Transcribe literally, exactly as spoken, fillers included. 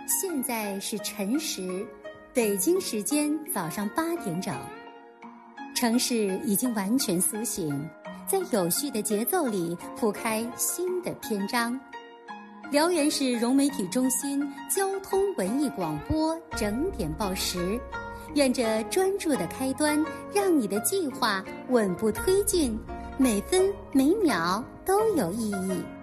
现在是晨时，北京时间早上八点整。城市已经完全苏醒，在有序的节奏里铺开新的篇章。辽源市融媒体中心交通文艺广播整点报时，愿这专注的开端让你的计划稳步推进，每分每秒都有意义。